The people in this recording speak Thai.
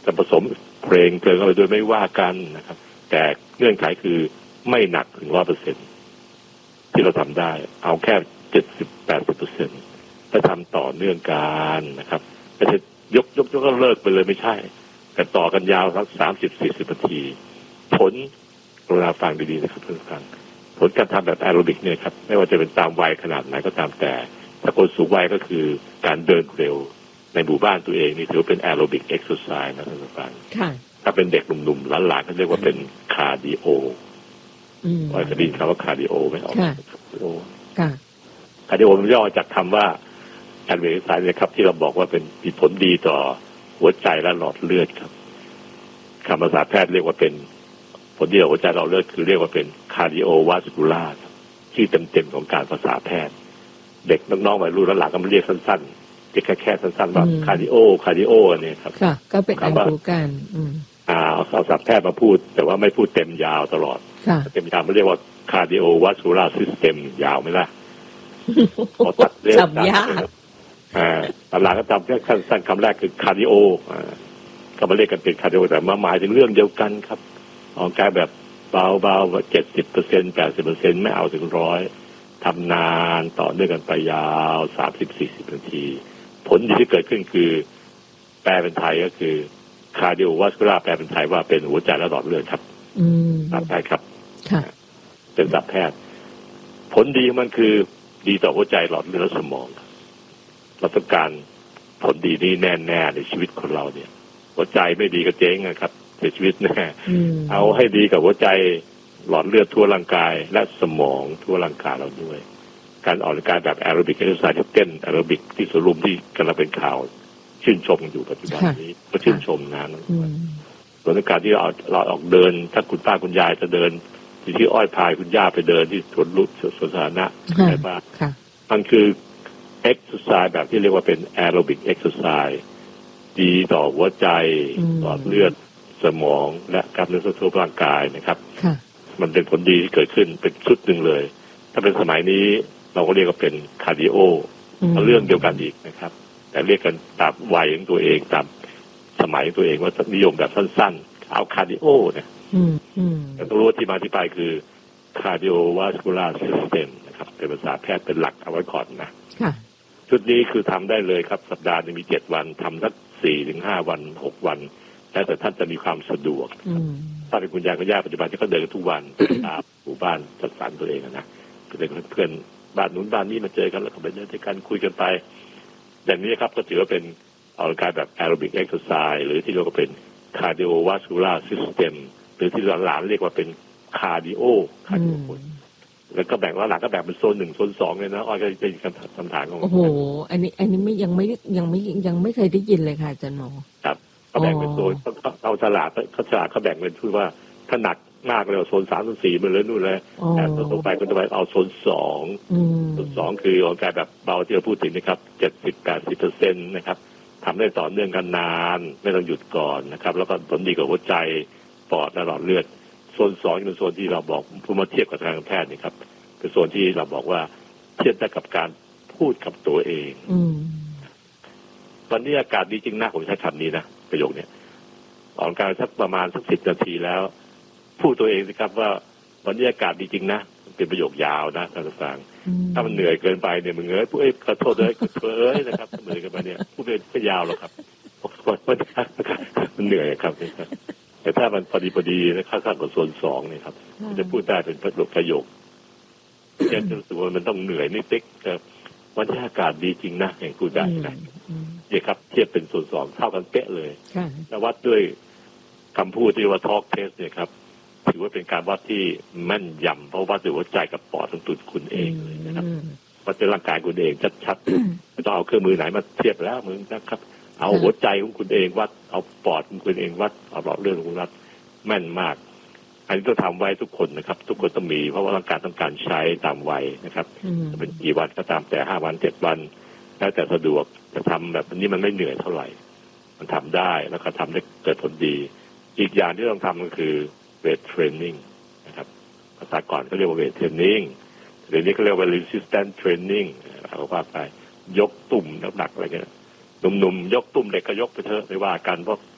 จะผสมเพลงอะไรโดยไม่ว่ากันนะครับแต่เงื่อนไขคือไม่หนักถึง 100% ที่เราทำได้เอาแค่ 70-80% ถ้าทำต่อเนื่องกันนะครับไม่ใช่ยกก็เลิกไปเลยไม่ใช่แต่ต่อกันยาวสัก30-40 นาทีผลเวลาฟังดีๆนะครับเพื่อนฟังผลการทำแบบแอโรบิกเนี่ยครับไม่ว่าจะเป็นตามวัยขนาดไหนก็ตามแต่ถ้าคนสูงวัยก็คือการเดินเร็วในหมู่บ้านตัวเองนี่ถือว่าเป็นแอโรบิกเอ็กซ์ไซส์นะท่านผู้ฟังถ้าเป็นเด็กหนุ่มๆหลานๆก็เรียกว่าเป็นคาร์ดิโอเคยได้ยินคำว่าคาร์ดิโอไหมออกคาร์ดิโอมันย่อจากคำว่าแอโรบิกเอ็กซ์ไซส์นะครับที่เราบอกว่าเป็นมีผลดีต่อหัวใจและหลอดเลือดครับคำภาษาแพทย์เรียกว่าเป็นผลดีต่อหัวใจหลอดเลือดคือเรียกว่าเป็นคาร์ดิโอวาสคูลาร์ชื่อเต็มๆของการภาษาแพทย์เด็กน้องๆวัยรุ่นหลังๆก็มาเรียกสั้นๆแค่สั้นๆว่าคาร์ดิโอเนี่ยครับค่ะก็เป็นอันรู้กันเอาศัพท์แพทย์มาพูดแต่ว่าไม่พูดเต็มยาวตลอดเต็มยาวมันเรียกว่าคาร์ดิโอวาสคูลาร์ซิสเต็มยาวไหมล่ะพอตัดเรียกยากหลังๆก็จำแค่สั้นๆคำแรกคือคาร์ดิโอก็มาเรียกกันเป็นคาร์ดิโอแต่มาหมายถึงเรื่องเดียวกันครับออกกายแบบเบาๆ 70% 80% ไม่เอาถึง 100ทำนานต่อเนื่องกันไปยาว 30-40 นาทีผลที่เกิดขึ้นคือแปลเป็นไทยก็คือคาร์ดิโอวาสคูลาร์แปลเป็นไทยว่าเป็นหัวใจและหลอดเลือดครับใช่ครับเป็นศัพท์แพทย์ผลดีมันคือดีต่อหัวใจหลอดเลือดและสมองเราต้องการผลดีนี้แน่ๆในชีวิตคนเราเนี่ยหัวใจไม่ดีก็เจ๊งนะครับเสียชีวิตแน่เอาให้ดีกับหัวใจหลอดเลือดทั่วร่างกายและสมองทั่วร่างกายเราด้วยการออกกำลังกายแบบแอโรบิกเอ็กซ์ไซส์เต้นแอโรบิกที่สรุปที่กำลังเป็นข่าวชื่นชมอยู่ปัจจุบันนี้ก็ชื่นชมนะส่วนการที่เราออกเดินถ้าคุณป้าคุณยายจะเดินที่อ้อยพายคุณย่าไปเดินที่สวนลุกสวนสาธารณะอะไรบ้างมันคือเอ็กซ์ไซส์แบบที่เรียกว่าเป็นแอโรบิกเอ็กซ์ไซส์ดีต่อหัวใจหลอดเลือดสมองและกล้ามเนื้อทั่วร่างกายนะครับมันเป็นผลดีที่เกิดขึ้นเป็นชุดหนึ่งเลยถ้าเป็นสมัยนี้เราก็เรียกว่าเป็นคาร์ดิโอเรื่องเดียวกันอีกนะครับแต่เรียกกันตามวัยของตัวเองตามสมัยของตัวเองว่านิยมแบบสั้นๆเอาคาร์ดิโอเนี่ยแต่ต้องรู้ที่มาที่ไปคือคาร์ดิโอวาสคูลาร์ซิสเต็มนะครับเป็นภาษาแพทย์เป็นหลักเอาไว้ก่อนนะชุดนี้คือทำได้เลยครับสัปดาห์นึงมี7 วันทำสัก 4-5 วัน 6 วันแล้วแต่ท่านจะมีความสะดวกถ้าเป็นคุณยายคุณย่าปัจจุบันที่เขาเดินกันทุกวันตามหมู่บ้านจัดสรรตัวเองนะเพื่อนบ้านนู้นบ้านนี้มาเจอกันแล้วก็ไปเดินด้วยกันคุยกันไปอย่างนี้ครับก็ถือว่าเป็นออกกำลังกายแบบแอโรบิกเอ็กซ์ไซส์หรือที่เรียกว่าเป็นคาร์ดิโอวาสคูลาร์ซิสเต็มหรือที่หลานๆเรียกว่าเป็นคาร์ดิโอแล้วก็แบ่งว่าหลังก็แบ่งเป็นโซน1โซน2เลยนะอ้อยก็เป็นคำถามของโอ้โหอันนี้ไม่ยังไม่เคยได้ยินเลยค่ะอาจารย์หมอครับเขาแบ่งเป็นโซนเอาฉลากเขาแบ่งเป็นชื่อว่าถ้าหนักมากเลยโซน3โซน4ไปเลยนู่นเลยแต่ต่อไปคนต่อไปเอาโซน2โซน2คือออกกำลังกายแบบเบาที่เราพูดถึงนะครับ 70-80% นะครับทำได้ต่อเนื่องกันนานไม่ต้องหยุดก่อนนะครับแล้วก็ผลดีกับหัวใจปอดและหลอดเลือดโซน2เป็นโซนที่เราบอกพูดมาเทียบกับทางแพทย์นี่ครับเป็นโซนที่เราบอกว่าเทียบได้กับการพูดกับตัวเองวันนี้อากาศดีจริงนะผมใช้คำนี้นะประโยคนี้ออกกำลังกายสักประมาณสัก10 นาทีแล้วพูดตัวเองสิครับว่าวันนี้อากาศดีจริงนะเป็นประโยคยาวนะท่านผู้ฟังถ้ามันเหนื่อยเกินไปเนี่ยมึงพูดขอโทษเลยนะครับเหนื่อยเกินไปเนี่ยพูดเป็นก็ยาวหรอกครับมันเหนื่อยครับแต่ถ้ามันพอดีนะข้างๆกับโซน2เนี่ยครับจะพูดได้เป็นประโยคจะรู้สึกว่ามันต้องเหนื่อยนิดนึงวันที่อากาศดีจริงนะอย่างพูดได้นะเนี่ยครับเทียบเป็นโซน2เท่ากันเป๊ะเลยแล้ววัดด้วยคำพูดที่ว่า talk test เนี่ยครับถือว่าเป็นการวัดที่แม่นยำเพราะวัดด้วยหัวใจกับปอดของตัวคุณเองเลยนะครับวัดด้วยร่างกายคุณเองชัดๆไม่ต้องเอาเครื่องมือไหนมาเทียบแล้วมึงนะครับเอาหัวใจของคุณเองวัดเอาปอดของคุณเองวัดเอาหลอดเลือดของคุณวัดแม่นมากอันนี้ต้องทำไว้ทุกคนนะครับทุกคนต้องมีเพราะว่าร่างกายต้องการใช้ตามวัยนะครับจะเป็นกี่วันก็ตามแต่5 วัน 7 วันแล้วแต่สะดวกจะทำแบบนี้มันไม่เหนื่อยเท่าไหร่มันทำได้แล้วก็ทำได้เกิดผลดีอีกอย่างที่ต้องทำก็คือเวทเทรนนิ่งนะครับภาษาก่อนเขาเรียกว่าเวทเทรนนิ่งเดี๋ยวนี้เขาเรียกว่า resistance training เอาว่าไปยกตุ่มหนักๆอะไรเงี้ยหนุ่มๆยกตุ่มเด็กก็ยกไปเถอะไม่ว่ากันเพราะ